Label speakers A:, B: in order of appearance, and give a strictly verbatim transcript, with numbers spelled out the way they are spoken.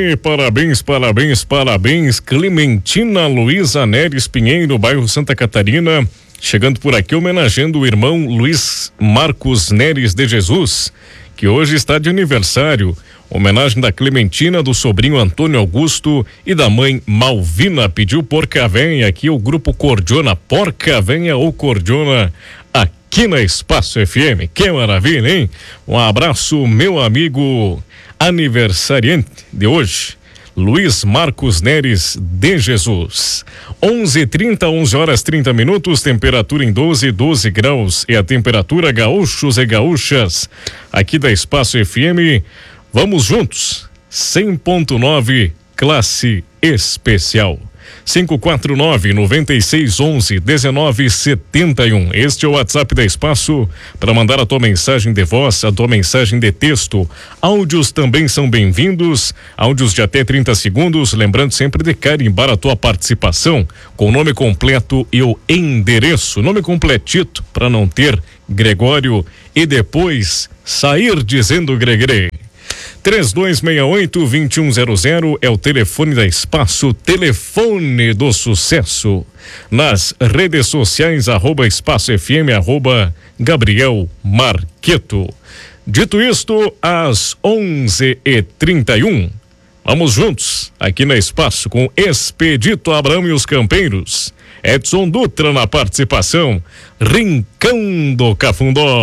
A: E parabéns, parabéns, parabéns, Clementina Luísa Neres Pinheiro, bairro Santa Catarina, chegando por aqui homenageando o irmão Luiz Marcos Neres de Jesus, que hoje está de aniversário. Homenagem da Clementina, do sobrinho Antônio Augusto e da mãe Malvina. Pediu Porca Venha, aqui o grupo Cordiona, Porca Venha ou Cordiona, aqui na Espaço F M. Que maravilha, hein? Um abraço, meu amigo aniversariante de hoje, Luiz Marcos Neres de Jesus. onze e trinta, onze horas trinta minutos, temperatura em doze, doze graus é a temperatura, gaúchos e gaúchas aqui da Espaço F M. Vamos juntos, cem ponto nove, classe especial. cinco quatro nove, nove seis, onze, dezenove, setenta e um. Este é o WhatsApp da Espaço para mandar a tua mensagem de voz, a tua mensagem de texto. Áudios também são bem-vindos, áudios de até trinta segundos, lembrando sempre de carimbar a tua participação com o nome completo e o endereço, nome completito para não ter Gregório e depois sair dizendo Gregre. três dois seis oito, dois um zero zero é o telefone da Espaço, telefone do sucesso. Nas redes sociais, arroba Espaço F M, arroba Gabriel Marqueto. Dito isto, às onze e trinta e um, vamos juntos aqui na Espaço com Expedito Abrão e os Campeiros. Edson Dutra na participação, Rincão do Cafundó.